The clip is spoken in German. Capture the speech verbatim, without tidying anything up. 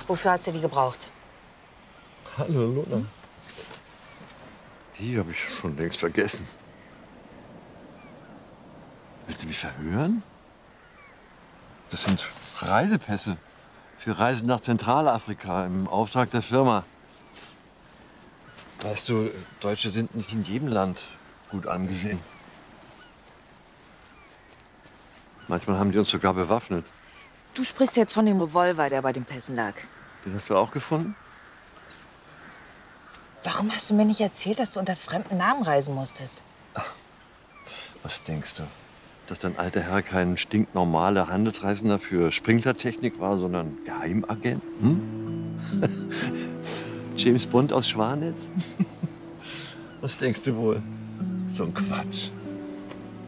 Wofür hast du die gebraucht? Hallo, Lothar. Hm? Die habe ich schon längst vergessen. Willst du mich verhören? Das sind Reisepässe für Reisen nach Zentralafrika im Auftrag der Firma. Weißt du, Deutsche sind nicht in jedem Land gut angesehen. Manchmal haben die uns sogar bewaffnet. Du sprichst jetzt von dem Revolver, der bei den Pässen lag. Den hast du auch gefunden? Warum hast du mir nicht erzählt, dass du unter fremden Namen reisen musstest? Ach, was denkst du? Dass dein alter Herr kein stinknormaler Handelsreisender für Sprinklertechnik war, sondern Geheimagent? Hm? James Bond aus Schwanitz? Was denkst du wohl? So ein Quatsch.